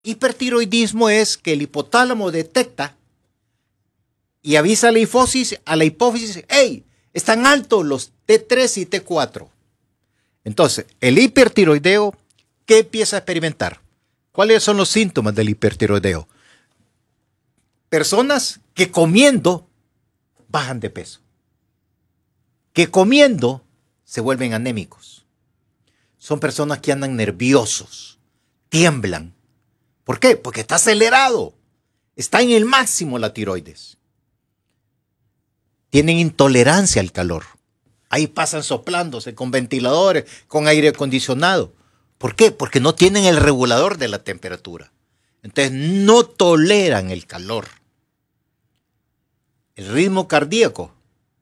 Hipertiroidismo es que el hipotálamo detecta y avisa a la hipófisis, ¡hey! Están altos los T3 y T4. Entonces, el hipertiroideo, ¿qué empieza a experimentar? ¿Cuáles son los síntomas del hipertiroideo? Personas que comiendo bajan de peso, que comiendo se vuelven anémicos. Son personas que andan nerviosos, tiemblan. ¿Por qué? Porque está acelerado, está en el máximo la tiroides. Tienen intolerancia al calor. Ahí pasan soplándose con ventiladores, con aire acondicionado. ¿Por qué? Porque no tienen el regulador de la temperatura. Entonces no toleran el calor. El ritmo cardíaco.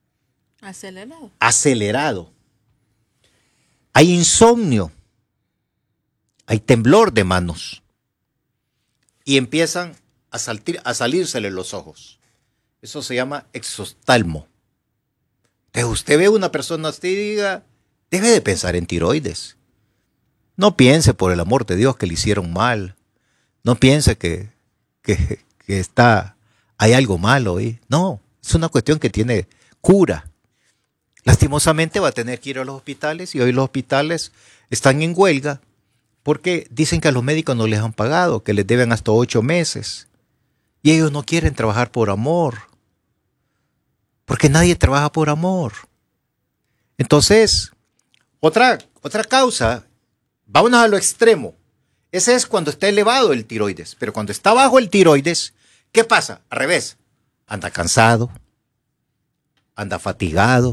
Acelerado. Hay insomnio. Hay temblor de manos. Y empiezan a salírsele los ojos. Eso se llama exoftalmo. Entonces usted ve a una persona así y diga, debe de pensar en tiroides. No piense, por el amor de Dios, que le hicieron mal. No piense que hay algo malo ahí. No, es una cuestión que tiene cura. Lastimosamente va a tener que ir a los hospitales y hoy los hospitales están en huelga porque dicen que a los médicos no les han pagado, que les deben hasta 8 meses. Y ellos no quieren trabajar por amor. Porque nadie trabaja por amor. Entonces, otra causa, vámonos a lo extremo. Ese es cuando está elevado el tiroides. Pero cuando está bajo el tiroides, ¿qué pasa? Al revés. Anda cansado, anda fatigado,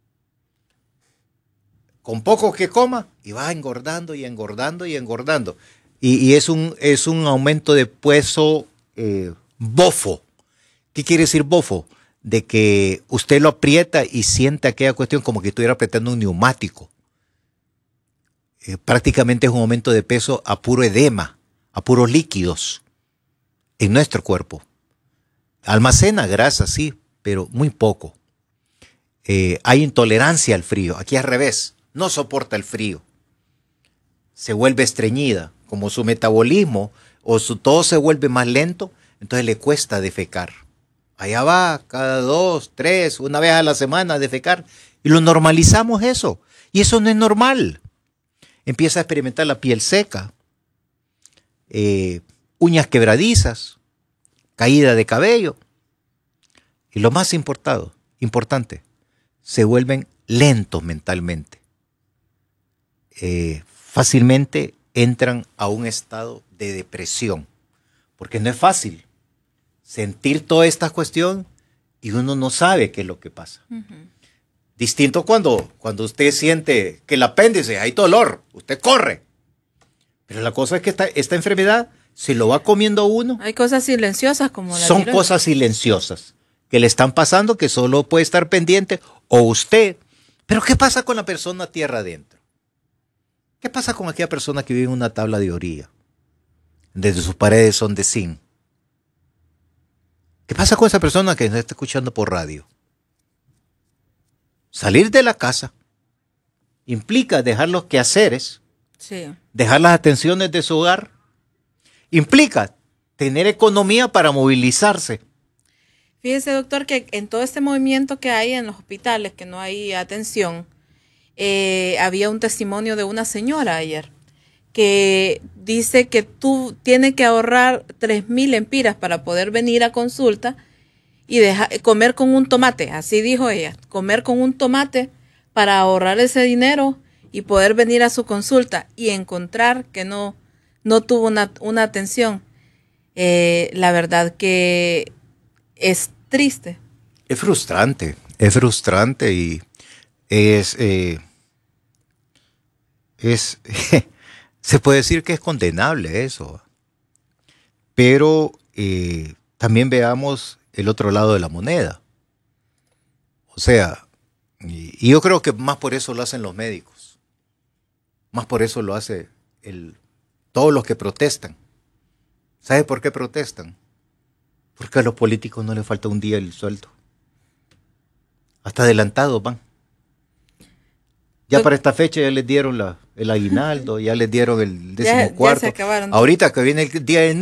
con poco que coma y va engordando y engordando y engordando. Y es un aumento de peso bofo. ¿Qué quiere decir bofo? De que usted lo aprieta y siente aquella cuestión como que estuviera apretando un neumático. Prácticamente es un aumento de peso a puro edema, a puros líquidos en nuestro cuerpo. Almacena grasa, sí, pero muy poco. Hay intolerancia al frío. Aquí al revés, no soporta el frío. Se vuelve estreñida, como su metabolismo o todo se vuelve más lento, entonces le cuesta defecar. Allá va, cada 2, 3, una vez a la semana a defecar. Y lo normalizamos eso. Y eso no es normal. Empieza a experimentar la piel seca, uñas quebradizas, caída de cabello. Y lo más importante, se vuelven lentos mentalmente. Fácilmente entran a un estado de depresión. Porque no es fácil sentir toda esta cuestión y uno no sabe qué es lo que pasa. Uh-huh. Distinto cuando usted siente que el apéndice hay dolor, usted corre. Pero la cosa es que esta enfermedad se lo va comiendo a uno. Hay cosas silenciosas como la Son tiroides. cosas silenciosas que le están pasando que solo puede estar pendiente o usted. Pero ¿qué pasa con la persona tierra adentro? ¿Qué pasa con aquella persona que vive en una tabla de orilla? Desde sus paredes son de zinc. ¿Qué pasa con esa persona que nos está escuchando por radio? Salir de la casa implica dejar los quehaceres, sí, dejar las atenciones de su hogar, implica tener economía para movilizarse. Fíjese, doctor, que en todo este movimiento que hay en los hospitales, que no hay atención, había un testimonio de una señora ayer que dice que tú tienes que ahorrar 3,000 lempiras para poder venir a consulta y comer con un tomate, así dijo ella, comer con un tomate para ahorrar ese dinero y poder venir a su consulta y encontrar que no tuvo una atención. La verdad que es triste. Es frustrante y se puede decir que es condenable eso, pero también veamos el otro lado de la moneda. O sea, y yo creo que más por eso lo hacen los médicos, más por eso lo hace todos los que protestan. ¿Sabe por qué protestan? Porque a los políticos no les falta un día el sueldo. Hasta adelantados van. Ya para esta fecha ya les dieron el aguinaldo, ya les dieron el 14º. Ya se acabaron. Ahorita que viene el día del